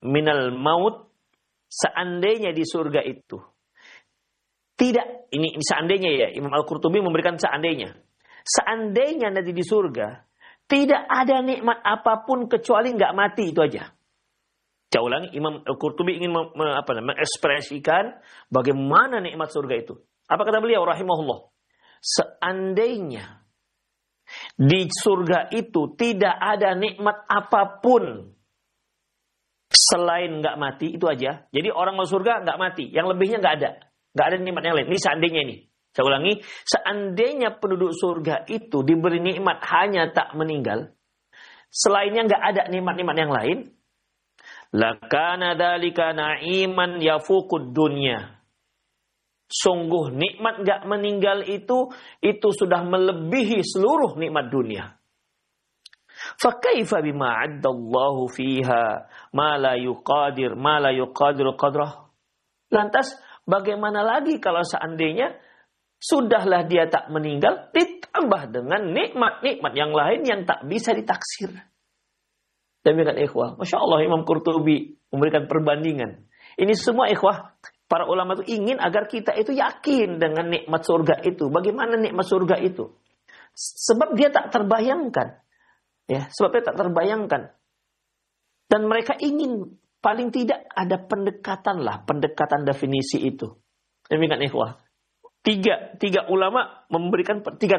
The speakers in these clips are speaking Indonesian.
minal maut, seandainya di surga itu tidak, ini seandainya ya, Imam Al-Qurtubi memberikan seandainya nanti di surga tidak ada nikmat apapun kecuali nggak mati, itu aja. Saya ulangi, Imam Al-Qurtubi ingin mengekspresikan bagaimana nikmat surga itu. Apa kata beliau rahimahullah? Seandainya di surga itu tidak ada nikmat apapun selain nggak mati, itu aja. Jadi orang masuk surga nggak mati, yang lebihnya nggak ada. Nggak ada nikmat yang lain. Ini seandainya ini. Saya ulangi, seandainya penduduk surga itu diberi nikmat hanya tak meninggal, selainnya nggak ada nikmat-nikmat yang lain, lakana dzalika na'iman yafuqud dunya. Sungguh nikmat nggak meninggal itu sudah melebihi seluruh nikmat dunia. Fa kaifa bima 'addallahu fiha ma la yuqadiru qadrah. Lantas bagaimana lagi kalau seandainya sudahlah dia tak meninggal, ditambah dengan nikmat-nikmat yang lain yang tak bisa ditaksir. Demikian ikhwah. Masya Allah, Imam Qurtubi memberikan perbandingan. Ini semua ikhwah, para ulama itu ingin agar kita itu yakin dengan nikmat surga itu. Bagaimana nikmat surga itu? Sebab dia tak terbayangkan. Ya, sebab dia tak terbayangkan. Dan mereka ingin paling tidak ada pendekatan definisi itu. Demikian ikhwah. Tiga ulama memberikan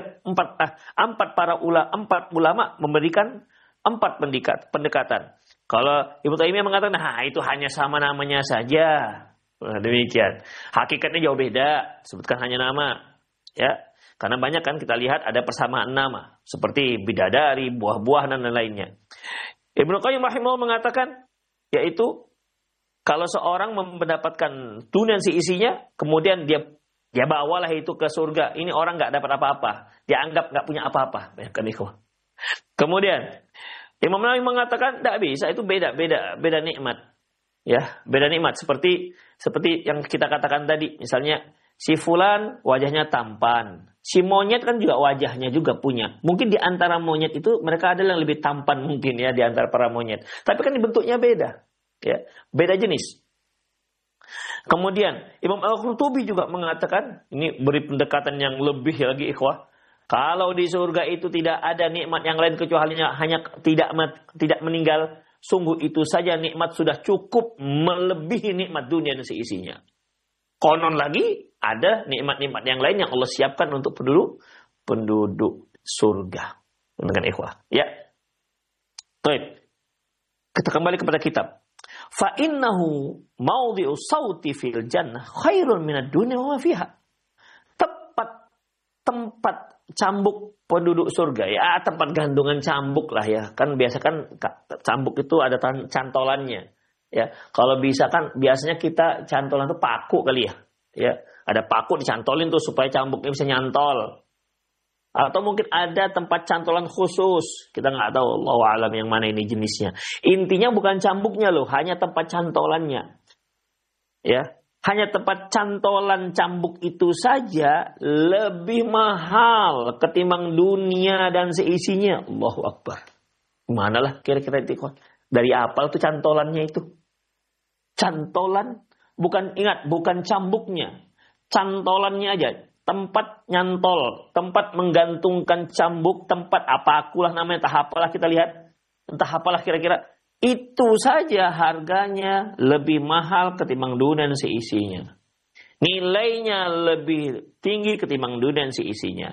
empat ulama memberikan 4 pendekatan. Kalau Ibnu Taimiyah mengatakan, itu hanya sama namanya saja. Nah, demikian. Hakikatnya jauh beda. Sebutkan hanya nama. Ya, karena banyak kan kita lihat ada persamaan nama, seperti bidadari, buah-buah dan lain-lainnya. Ibnu Qayyim rahimahullah mengatakan, yaitu kalau seorang mendapatkan dunia isinya, kemudian dia bawalah itu ke surga. Ini orang nggak dapat apa-apa, dia anggap nggak punya apa-apa. Kemudian Imam Nawawi mengatakan tidak bisa, itu beda nikmat. Ya, beda nikmat seperti yang kita katakan tadi. Misalnya si fulan wajahnya tampan, si monyet kan juga wajahnya juga punya. Mungkin di antara monyet itu mereka ada yang lebih tampan mungkin ya di antara para monyet. Tapi kan bentuknya beda. Ya, beda jenis. Kemudian Imam Al-Qurtubi juga mengatakan, ini beri pendekatan yang lebih lagi ikhwah. Kalau di surga itu tidak ada nikmat yang lain kecuali hanya tidak meninggal, sungguh itu saja nikmat sudah cukup melebihi nikmat dunia dan seisinya. Konon lagi ada nikmat-nikmat yang lain yang Allah siapkan untuk penduduk surga. Dengan ikhwah. Ya. Baik. Kita kembali kepada kitab. Fa innahu mawdi'u sauti fil jannah khairun minad dunya wa ma fiha. Tempat cambuk penduduk surga, ya tempat gantungan cambuk lah ya. Kan biasa kan cambuk itu ada cantolannya. Ya, kalau bisa kan biasanya kita cantolan itu paku kali ya. Ya, ada paku dicantolin tuh supaya cambuknya bisa nyantol. Atau mungkin ada tempat cantolan khusus. Kita nggak tahu, Allahu a'lam yang mana ini jenisnya. Intinya bukan cambuknya loh, hanya tempat cantolannya. Ya, hanya tempat cantolan cambuk itu saja lebih mahal ketimbang dunia dan seisinya. Allahu Akbar. Manalah kira-kira itu? Dari apa tuh cantolannya itu? Cantolan, bukan cambuknya. Cantolannya aja. Tempat nyantol, tempat menggantungkan cambuk, tempat akulah namanya, entah apalah kita lihat, entah apalah kira-kira, itu saja harganya lebih mahal ketimbang dunia dan seisinya. Nilainya lebih tinggi ketimbang dunia dan seisinya.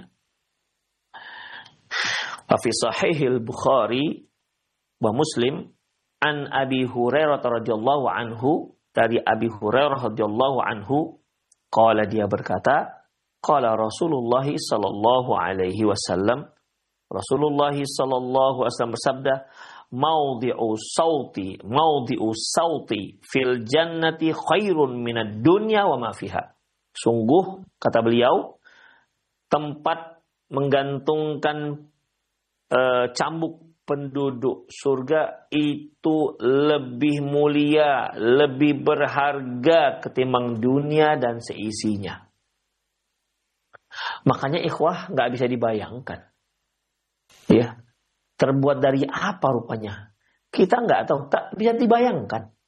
Fi Sahihil Bukhari wa Muslim an Abi Hurairah radhiyallahu anhu, dari Abi Hurairah radhiyallahu anhu, qala, dia berkata, qala Rasulullah sallallahu alaihi wasallam, Rasulullah sallallahu alaihi wasallam bersabda, mawdi'u sauti fil jannati khairun minad dunya wa ma fiha. Sungguh, kata beliau, tempat menggantungkan cambuk penduduk surga itu lebih mulia, lebih berharga ketimbang dunia dan seisinya. Makanya ikhwah nggak bisa dibayangkan, ya, terbuat dari apa rupanya? Kita nggak tahu, tak bisa dibayangkan.